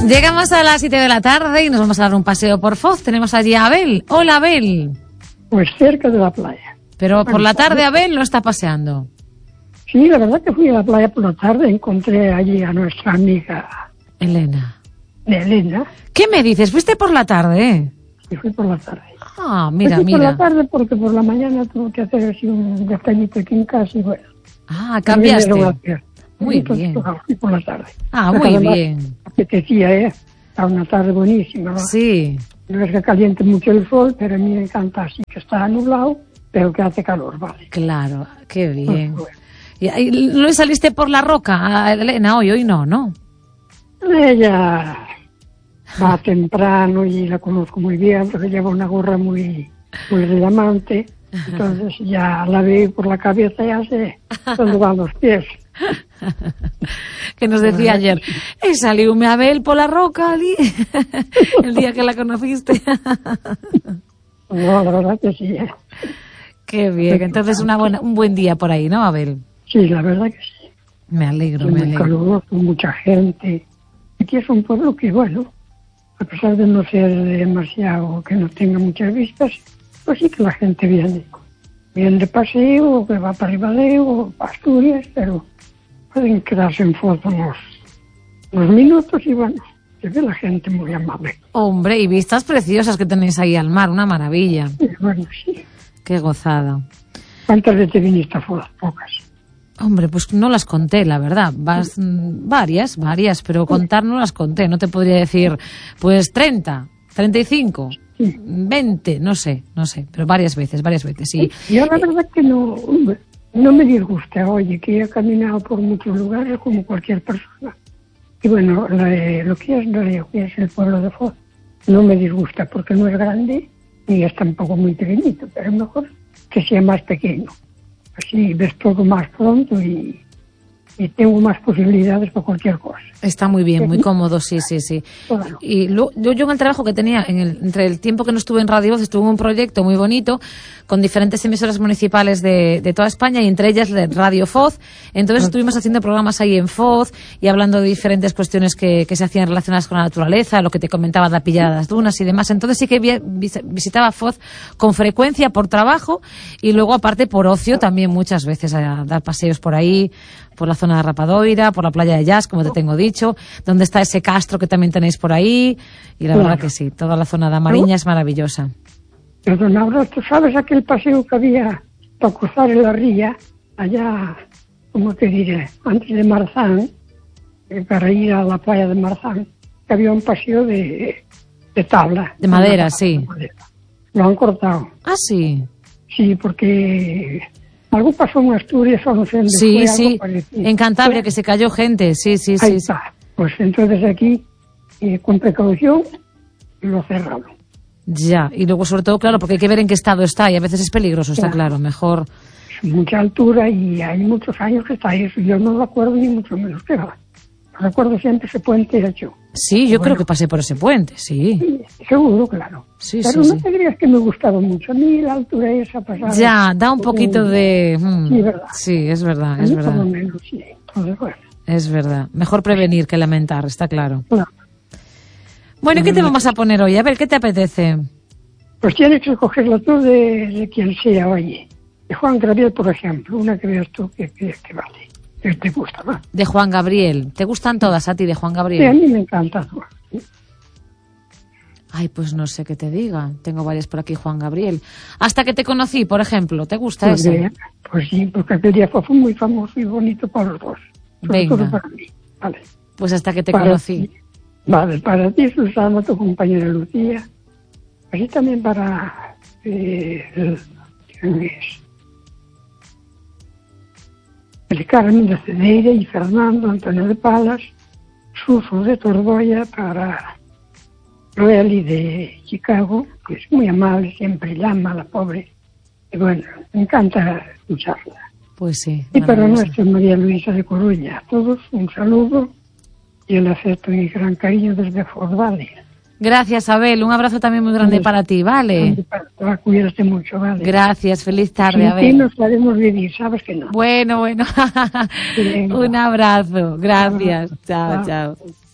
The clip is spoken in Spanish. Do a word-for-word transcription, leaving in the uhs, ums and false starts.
Llegamos a las siete de la tarde y nos vamos a dar un paseo por Foz. Tenemos allí a Abel. Hola, Abel. Pues cerca de la playa. Pero por la tarde Abel no está paseando. Sí, la verdad que fui a la playa por la tarde, encontré allí a nuestra amiga Elena. Elena. ¿Qué me dices? ¿Fuiste por la tarde? ¿Eh? Y fui por la tarde. Ah, mira, fui mira. por la tarde porque por la mañana tuve que hacer así un detallito aquí en casa y bueno. Ah, cambiaste. Muy Entonces, bien. Pues, fui por la tarde. Ah, muy Además, bien. apetecía, ¿eh? A una tarde buenísima, ¿no? Sí. No es que caliente mucho el sol, pero a mí me encanta así que está nublado, pero que hace calor, ¿vale? Claro, qué bien. Pues, bueno. ¿Y, y no saliste por la roca, Elena, hoy? Hoy no, ¿no? Ella va temprano y la conozco muy bien porque lleva una gorra muy, muy rellamante. Entonces ya la veo por la cabeza y ya sé dónde van los pies. Que nos decía ayer, eh, salióme Abel por la roca Ali, el día que la conociste. No, la verdad que sí. ¿eh? Qué bien, entonces una buena, un buen día por ahí, ¿no, Abel? Sí, la verdad que sí. Me alegro, es me muy alegro. caluroso, mucha gente. Aquí es un pueblo que, bueno, a pesar de no ser demasiado, que no tenga muchas vistas, pues sí que la gente viene. Viene de paseo, que va para Ribadeo, o para Asturias, pero pueden quedarse en foto unos, unos minutos y bueno, se ve la gente muy amable. Hombre, y vistas preciosas que tenéis ahí al mar, una maravilla. Y bueno, sí. Qué gozada. ¿Cuántas veces viniste a Foz? Pocas. Hombre, pues no las conté, la verdad. Vas, mm, varias, varias, pero contar no las conté. No te podría decir, pues treinta, treinta y cinco, Sí. veinte, no sé, no sé, pero varias veces, varias veces, sí. Yo la verdad que no, no me disgusta, oye, que he caminado por muchos lugares como cualquier persona. Y bueno, la, lo, que es, lo que es el pueblo de Foz no me disgusta porque no es grande ni es tampoco muy pequeñito, pero es mejor que sea más pequeño. Así ves todo más pronto y, y tengo más posibilidades para cualquier cosa. Está muy bien, muy cómodo, sí, sí, sí. Claro. Y lo, yo, yo en el trabajo que tenía, en el, entre el tiempo que no estuve en Radio Voz, estuve en un proyecto muy bonito con diferentes emisoras municipales de, de toda España y entre ellas de Radio Foz. Entonces estuvimos haciendo programas ahí en Foz y hablando de diferentes cuestiones que, que se hacían relacionadas con la naturaleza, lo que te comentaba de la pillada de las dunas y demás. Entonces sí que vi, visitaba Foz con frecuencia por trabajo y luego aparte por ocio también muchas veces a dar paseos por ahí, por la zona de Rapadoira, por la playa de Jazz, como te tengo dicho, donde está ese castro que también tenéis por ahí, y la Claro. verdad que sí, toda la zona de Amariña es maravillosa. Perdón, ahora tú sabes aquel paseo que había para cruzar en la ría, allá, ¿cómo te diré? Antes de Marzán, eh, para ir a la playa de Marzán, que había un paseo de, de tabla. De madera, Una sí. de madera. Lo han cortado. Ah, sí. Sí, porque algo pasó en Asturias o no sé dónde Sí, fue, algo sí, parecido. en Cantabria, que se cayó gente, sí, sí, Ahí sí. sí. está. Pues entonces aquí, eh, con precaución, lo cerraron. Ya, y luego sobre todo, claro, porque hay que ver en qué estado está, y a veces es peligroso, está Claro. claro, mejor... Es mucha altura y hay muchos años que está eso. Yo no lo acuerdo ni mucho menos que va. Recuerdo siempre ese puente hecho. Sí, yo Bueno. creo que pasé por ese puente, sí. Sí, seguro, claro. Sí, Pero sí, no sí. te creas que me gustaba mucho. A mí la altura esa pasada. Ya, da un poquito de... mm, Sí, verdad. sí, es verdad, A es mí por lo verdad, menos, sí. Entonces, bueno, es verdad. Mejor prevenir que lamentar, está claro. claro. Bueno, ¿qué te vamos a poner hoy? A ver, ¿qué te apetece? Pues tienes que escogerlo tú de, de quien sea, oye. De Juan Gabriel, por ejemplo. Una que veas tú que crees que vale. Que te gusta más. De Juan Gabriel. ¿Te gustan todas a ti de Juan Sí, a Gabriel? mí me encanta. Ay, pues no sé qué te diga. Tengo varias por aquí, Juan Gabriel. Hasta que te conocí, por ejemplo. ¿Te gusta Pues, ese? de- pues sí, porque aquel día fue muy famoso y bonito para los dos. Sobre Venga. todo para mí. Vale. Pues hasta que te Para conocí. ti. Vale, para ti, Susana, tu compañera Lucía. Así también para eh, el, ¿quién es? el Carmen de Cedeira y Fernando Antonio de Palas, Suso de Tordoya, para Roeli de Chicago, que es muy amable, siempre llama a la pobre. Y bueno, me encanta escucharla. Pues sí. Y para maravilloso. nuestra María Luisa de Coruña, a todos un saludo y el afecto y gran cariño desde Fort Valley. Gracias, Abel. Un abrazo también muy grande para ti, ¿vale? Para cuidarte mucho, ¿vale? Gracias. Feliz tarde, Sin ti Abel. nos haremos vivir, ¿sabes que no? Bueno, bueno. Venga. Un abrazo. Gracias. Chao, Chao. chao.